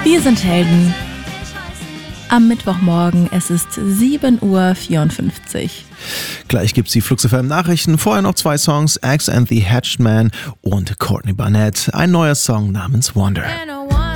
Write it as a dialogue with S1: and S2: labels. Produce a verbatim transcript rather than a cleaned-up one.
S1: Wir sind Helden. Am Mittwochmorgen, es ist sieben Uhr vierundfünfzig.
S2: Gleich gibt's die Flux F M Nachrichten. Vorher noch zwei Songs, Axe and the Hatched Man und Courtney Barnett. Ein neuer Song namens Wonder.